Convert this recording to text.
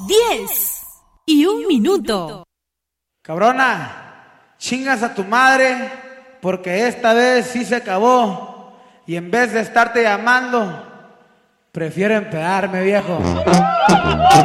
10:01. Cabrona, chingas a tu madre, porque esta vez sí se acabó. Y en vez de estarte llamando, prefiero empedarme, viejo.